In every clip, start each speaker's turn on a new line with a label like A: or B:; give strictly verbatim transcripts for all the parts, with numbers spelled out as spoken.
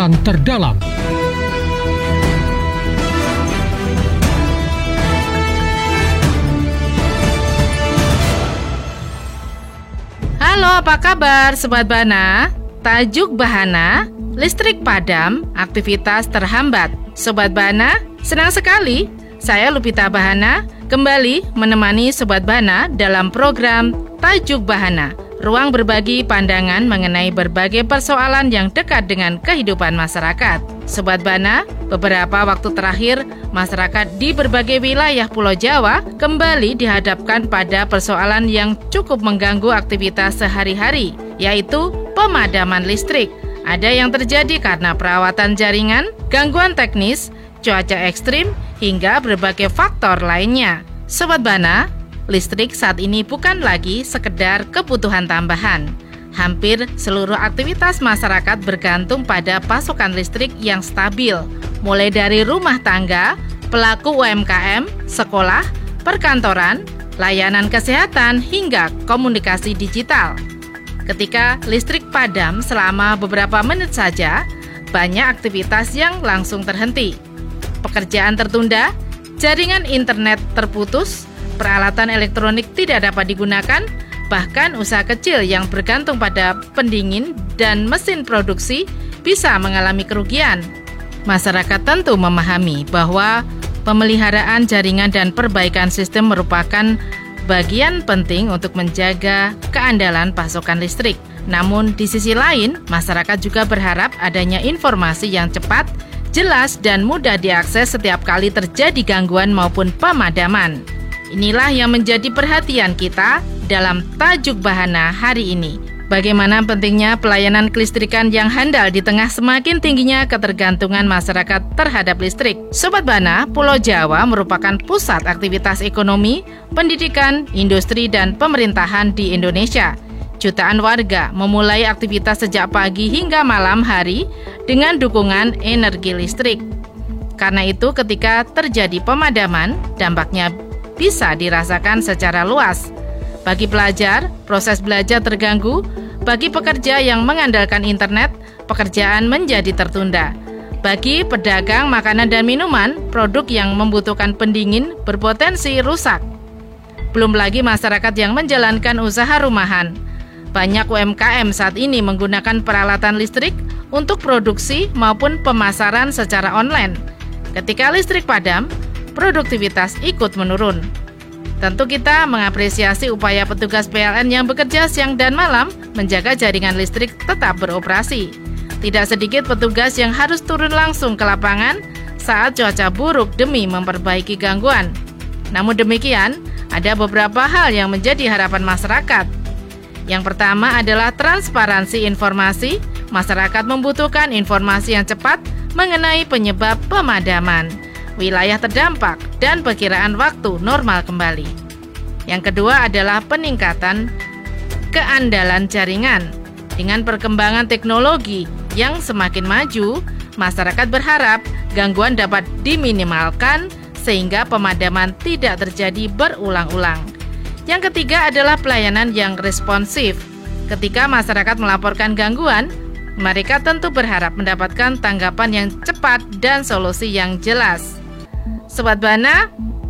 A: Wawasan terdalam.
B: Halo, apa kabar Sobat Bana? Tajuk Bahana, listrik padam, aktivitas terhambat. Sobat Bana, senang sekali saya Lupita Bahana kembali menemani Sobat Bana dalam program Tajuk Bahana, ruang berbagi pandangan mengenai berbagai persoalan yang dekat dengan kehidupan masyarakat. Sobat Bana, beberapa waktu terakhir masyarakat di berbagai wilayah Pulau Jawa kembali dihadapkan pada persoalan yang cukup mengganggu aktivitas sehari-hari, yaitu pemadaman listrik. Ada yang terjadi karena perawatan jaringan, gangguan teknis, cuaca ekstrim, hingga berbagai faktor lainnya. Sobat Bana, listrik saat ini bukan lagi sekedar kebutuhan tambahan. Hampir seluruh aktivitas masyarakat bergantung pada pasokan listrik yang stabil, mulai dari rumah tangga, pelaku U M K M, sekolah, perkantoran, layanan kesehatan, hingga komunikasi digital. Ketika listrik padam selama beberapa menit saja, banyak aktivitas yang langsung terhenti. Pekerjaan tertunda, jaringan internet terputus, peralatan elektronik tidak dapat digunakan, bahkan usaha kecil yang bergantung pada pendingin dan mesin produksi bisa mengalami kerugian. Masyarakat tentu memahami bahwa pemeliharaan jaringan dan perbaikan sistem merupakan bagian penting untuk menjaga keandalan pasokan listrik. Namun di sisi lain, masyarakat juga berharap adanya informasi yang cepat, jelas, dan mudah diakses setiap kali terjadi gangguan maupun pemadaman. Inilah yang menjadi perhatian kita dalam Tajuk Bahana hari ini. Bagaimana pentingnya pelayanan kelistrikan yang handal di tengah semakin tingginya ketergantungan masyarakat terhadap listrik. Sobat Bana, Pulau Jawa merupakan pusat aktivitas ekonomi, pendidikan, industri, dan pemerintahan di Indonesia. Jutaan warga memulai aktivitas sejak pagi hingga malam hari dengan dukungan energi listrik. Karena itu, ketika terjadi pemadaman, dampaknya bisa dirasakan secara luas. Bagi pelajar, proses belajar terganggu. Bagi pekerja yang mengandalkan internet, pekerjaan menjadi tertunda. Bagi pedagang makanan dan minuman, produk yang membutuhkan pendingin berpotensi rusak. Belum lagi masyarakat yang menjalankan usaha rumahan. Banyak U M K M saat ini menggunakan peralatan listrik untuk produksi maupun pemasaran secara online. Ketika listrik padam, produktivitas ikut menurun. Tentu kita mengapresiasi upaya petugas P L N yang bekerja siang dan malam menjaga jaringan listrik tetap beroperasi. Tidak sedikit petugas yang harus turun langsung ke lapangan saat cuaca buruk demi memperbaiki gangguan. Namun demikian, ada beberapa hal yang menjadi harapan masyarakat. Yang pertama adalah transparansi informasi. Masyarakat membutuhkan informasi yang cepat mengenai penyebab pemadaman, wilayah terdampak, dan perkiraan waktu normal kembali. Yang kedua adalah peningkatan keandalan jaringan. Dengan perkembangan teknologi yang semakin maju, masyarakat berharap gangguan dapat diminimalkan sehingga pemadaman tidak terjadi berulang-ulang. Yang ketiga adalah pelayanan yang responsif. Ketika masyarakat melaporkan gangguan, mereka tentu berharap mendapatkan tanggapan yang cepat dan solusi yang jelas. Sobat Bana,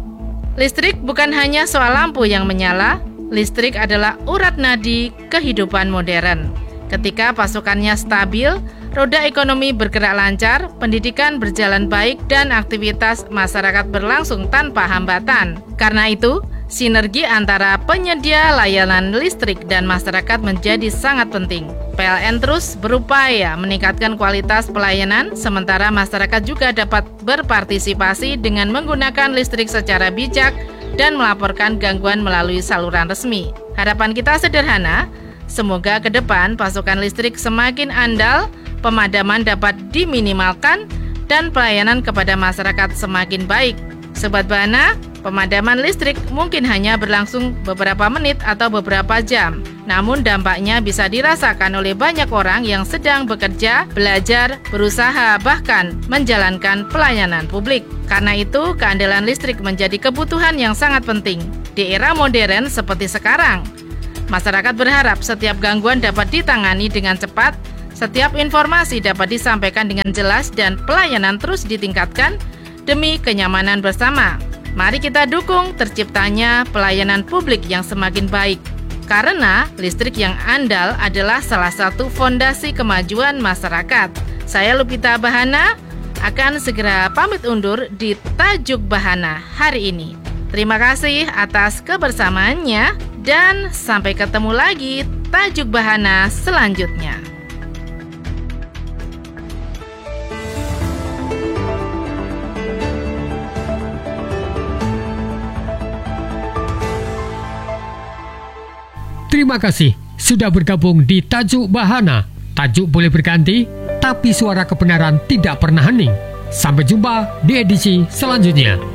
B: listrik bukan hanya soal lampu yang menyala, listrik adalah urat nadi kehidupan modern. Ketika pasokannya stabil, roda ekonomi bergerak lancar, pendidikan berjalan baik, dan aktivitas masyarakat berlangsung tanpa hambatan. Karena itu, sinergi antara penyedia layanan listrik dan masyarakat menjadi sangat penting. P L N terus berupaya meningkatkan kualitas pelayanan, sementara masyarakat juga dapat berpartisipasi dengan menggunakan listrik secara bijak dan melaporkan gangguan melalui saluran resmi. Harapan kita sederhana, semoga ke depan pasokan listrik semakin andal, pemadaman dapat diminimalkan, dan pelayanan kepada masyarakat semakin baik. Sobat Bana, pemadaman listrik mungkin hanya berlangsung beberapa menit atau beberapa jam. Namun dampaknya bisa dirasakan oleh banyak orang yang sedang bekerja, belajar, berusaha, bahkan menjalankan pelayanan publik. Karena itu, keandalan listrik menjadi kebutuhan yang sangat penting. Di era modern seperti sekarang, masyarakat berharap setiap gangguan dapat ditangani dengan cepat, Setiap informasi dapat disampaikan dengan jelas dan pelayanan terus ditingkatkan demi kenyamanan bersama. Mari kita dukung terciptanya pelayanan publik yang semakin baik. Karena listrik yang andal adalah salah satu fondasi kemajuan masyarakat. Saya Lupita Bahana akan segera pamit undur di Tajuk Bahana hari ini. Terima kasih atas kebersamaannya dan sampai ketemu lagi Tajuk Bahana selanjutnya.
A: Terima kasih sudah bergabung di Tajuk Bahana. Tajuk boleh berganti, tapi suara kebenaran tidak pernah hening. Sampai jumpa di edisi selanjutnya.